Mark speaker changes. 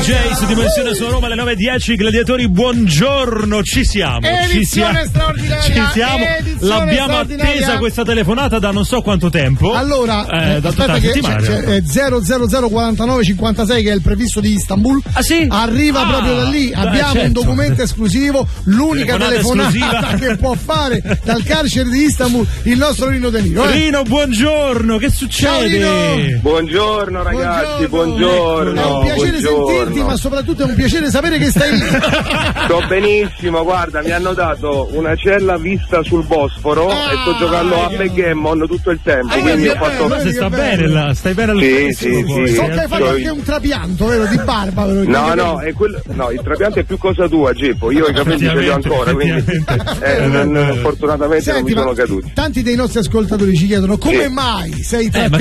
Speaker 1: DJ su Dimensione su Roma alle 9:10. Gladiatori, buongiorno, ci siamo.
Speaker 2: Edizione straordinaria.
Speaker 1: Ci siamo. L'abbiamo attesa questa telefonata da non so quanto tempo.
Speaker 2: Allora,
Speaker 1: da tutta la settimana.
Speaker 2: C'è 0004956 che è il prefisso di Istanbul.
Speaker 1: Ah sì?
Speaker 2: Arriva proprio da lì. Abbiamo un documento esclusivo, l'unica telefonata che può fare dal carcere di Istanbul il nostro Rino De Niro.
Speaker 1: Rino, buongiorno, che succede?
Speaker 2: Ciao, Rino.
Speaker 3: Buongiorno ragazzi, buongiorno.
Speaker 2: È un piacere sentirti, ma soprattutto è un piacere sapere che stai lì.
Speaker 3: Sto benissimo, guarda, mi hanno dato una cella vista sul Bosforo e sto giocando a backgammon tutto il tempo, quindi ho fatto...
Speaker 1: Ma se sta bene là, stai bene al
Speaker 3: Sì.
Speaker 2: So che hai fatto anche un trapianto, vero, di barba.
Speaker 3: No, il trapianto è più cosa tua, Geppo, io i capelli ce li ho ancora, quindi fortunatamente non mi sono caduti.
Speaker 2: Tanti dei nostri ascoltatori ci chiedono come mai sei trapiantato.